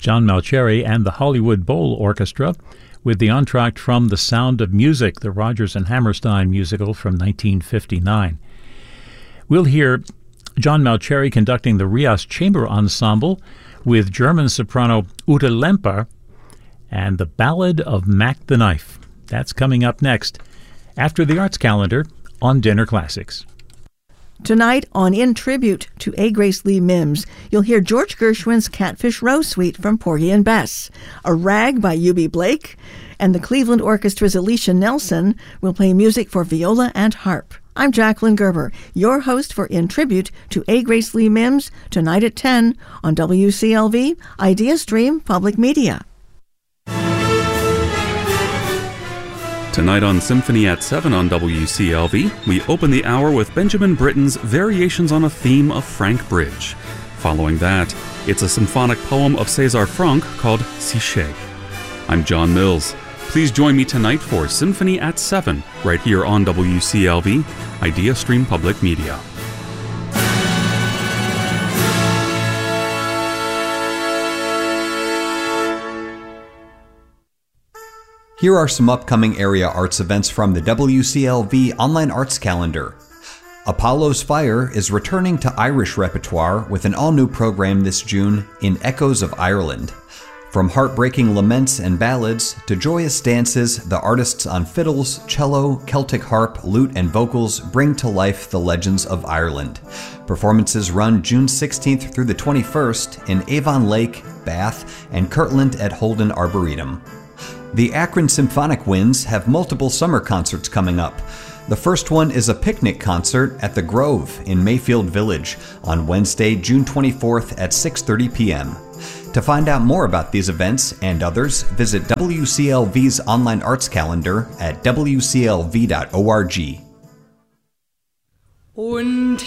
John Mauceri and the Hollywood Bowl Orchestra with the entr'acte from The Sound of Music, the Rodgers and Hammerstein musical from 1959. We'll hear John Mauceri conducting the Rias Chamber Ensemble with German soprano Ute Lemper and the Ballad of Mac the Knife. That's coming up next after the Arts Calendar on Dinner Classics. Tonight on In Tribute to A. Grace Lee Mims, you'll hear George Gershwin's Catfish Row Suite from Porgy and Bess, a rag by U.B. Blake, and the Cleveland Orchestra's Alicia Nelson will play music for viola and harp. I'm Jacqueline Gerber, your host for In Tribute to A. Grace Lee Mims, tonight at 10 on WCLV, Idea Stream Public Media. Tonight on Symphony at 7 on WCLV, we open the hour with Benjamin Britten's Variations on a Theme of Frank Bridge. Following that, it's a symphonic poem of César Franck called Psyché. I'm John Mills. Please join me tonight for Symphony at 7, right here on WCLV, Idea Stream Public Media. Here are some upcoming area arts events from the WCLV Online Arts Calendar. Apollo's Fire is returning to Irish repertoire with an all-new program this June in Echoes of Ireland. From heartbreaking laments and ballads to joyous dances, the artists on fiddles, cello, Celtic harp, lute, and vocals bring to life the legends of Ireland. Performances run June 16th through the 21st in Avon Lake, Bath, and Kirtland at Holden Arboretum. The Akron Symphonic Winds have multiple summer concerts coming up. The first one is a picnic concert at the Grove in Mayfield Village on Wednesday, June 24th at 6:30 p.m. To find out more about these events and others, visit WCLV's online arts calendar at wclv.org.